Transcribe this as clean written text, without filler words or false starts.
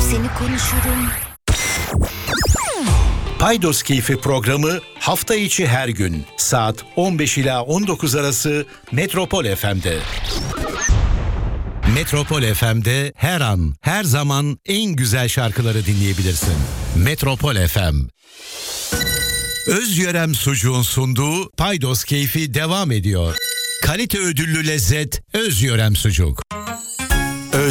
seni konuşurum. Paydos Keyfi programı hafta içi her gün saat 15 ila 19 arası Metropol FM'de. Metropol FM'de her an, her zaman en güzel şarkıları dinleyebilirsin. Metropol FM. Özyörem Sucuğun sunduğu Paydos Keyfi devam ediyor. Kalite ödüllü lezzet Özyörem Sucuk.